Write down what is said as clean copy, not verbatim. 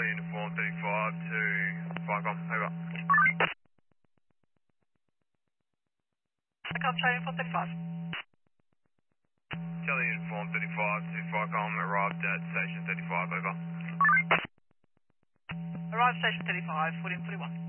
Charlie Uniform 35 to Viacom, over. Viacom, Charlie Uniform 35. Charlie Uniform 35 to Viacom, arrived at Station 35, over. Arrived Station 35, 41.